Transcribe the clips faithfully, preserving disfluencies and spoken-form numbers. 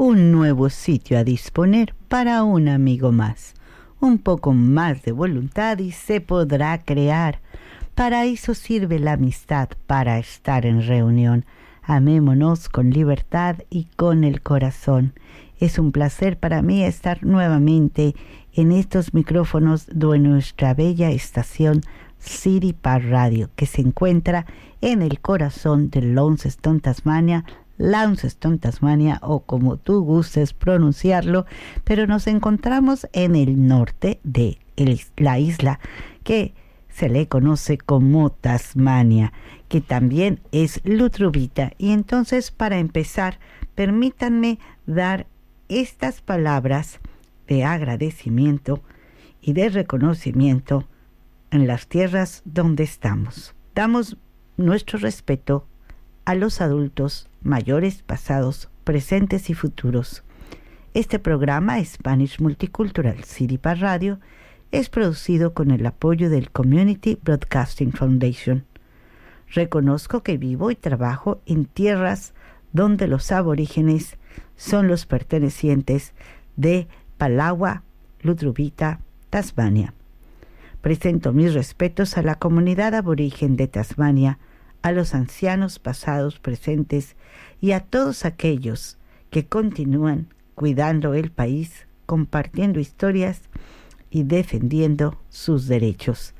un nuevo sitio a disponer para un amigo más. Un poco más de voluntad y se podrá crear. Para eso sirve la amistad, para estar en reunión. Amémonos con libertad y con el corazón. Es un placer para mí estar nuevamente en estos micrófonos de nuestra bella estación City Park Radio, que se encuentra en el corazón de Launceston, Tasmania, Launceston, Tasmania, o como tú gustes pronunciarlo, pero nos encontramos en el norte de el, la isla, que se le conoce como Tasmania, que también es Lutrubita. Y entonces, para empezar, permítanme dar estas palabras de agradecimiento y de reconocimiento en las tierras donde estamos. Damos nuestro respeto a los adultos mayores, pasados, presentes y futuros. Este programa, Spanish Multicultural City Park Radio, es producido con el apoyo del Community Broadcasting Foundation. Reconozco que vivo y trabajo en tierras donde los aborígenes son los pertenecientes de Palawa, Lutrubita, Tasmania. Presento mis respetos a la comunidad aborigen de Tasmania, a los ancianos pasados, presentes y a todos aquellos que continúan cuidando el país, compartiendo historias y defendiendo sus derechos.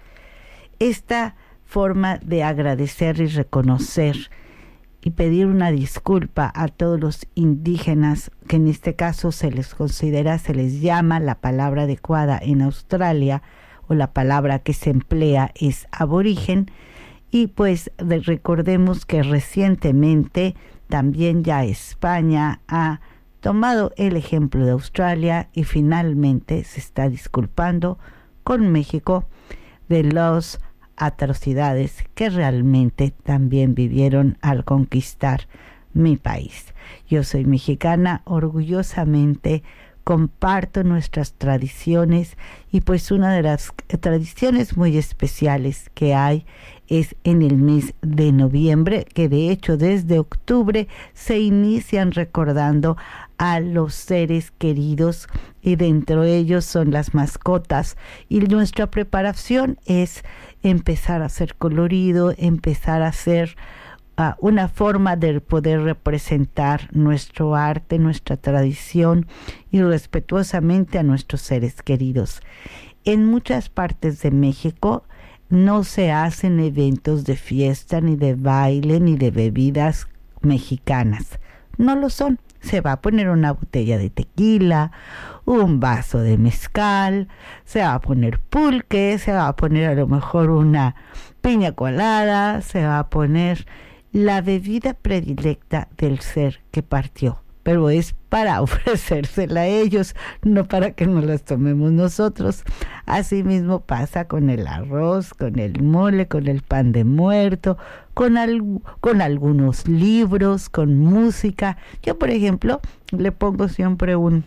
Esta forma de agradecer y reconocer y pedir una disculpa a todos los indígenas, que en este caso se les considera, se les llama, la palabra adecuada en Australia, o la palabra que se emplea es aborigen. Y pues de, recordemos que recientemente también ya España ha tomado el ejemplo de Australia y finalmente se está disculpando con México de las atrocidades que realmente también vivieron al conquistar mi país. Yo soy mexicana, orgullosamente comparto nuestras tradiciones, y pues una de las tradiciones muy especiales que hay es en el mes de noviembre, que de hecho desde octubre se inician recordando a los seres queridos, y dentro de ellos son las mascotas, y nuestra preparación es empezar a hacer colorido, empezar a hacer uh, una forma de poder representar nuestro arte, nuestra tradición, y respetuosamente a nuestros seres queridos. En muchas partes de México no se hacen eventos de fiesta, ni de baile, ni de bebidas mexicanas. No lo son. Se va a poner una botella de tequila, un vaso de mezcal, se va a poner pulque, se va a poner a lo mejor una piña colada, se va a poner la bebida predilecta del ser que partió. Pero es para ofrecérsela a ellos, no para que nos las tomemos nosotros. Asimismo pasa con el arroz, con el mole, con el pan de muerto, con, al, con algunos libros, con música. Yo, por ejemplo, le pongo siempre un,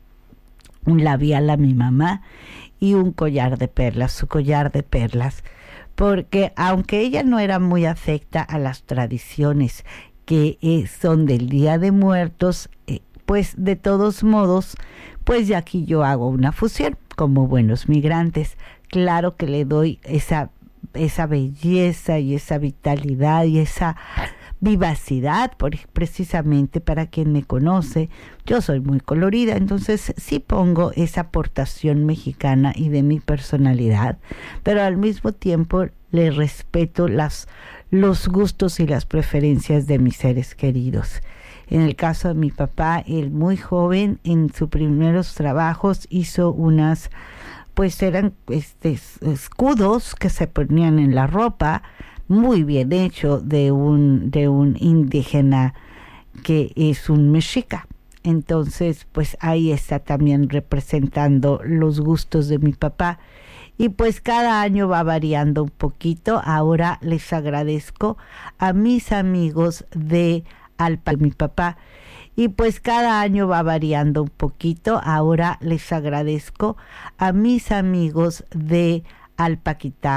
un labial a mi mamá y un collar de perlas, su collar de perlas, porque aunque ella no era muy afecta a las tradiciones que eh, son del Día de Muertos, eh, pues de todos modos, pues ya aquí yo hago una fusión, como buenos migrantes. Claro que le doy esa, esa belleza y esa vitalidad y esa vivacidad, por, precisamente para quien me conoce, yo soy muy colorida, entonces sí pongo esa aportación mexicana y de mi personalidad, pero al mismo tiempo le respeto las los gustos y las preferencias de mis seres queridos. En el caso de mi papá, él muy joven, en sus primeros trabajos, hizo unas, pues eran este, escudos que se ponían en la ropa, muy bien hecho, de un, de un indígena que es un mexica. Entonces, pues ahí está también representando los gustos de mi papá. Y pues cada año va variando un poquito. Ahora les agradezco a mis amigos de Alpa, mi papá. Y pues cada año va variando un poquito. Ahora les agradezco a mis amigos de Alpaquitá.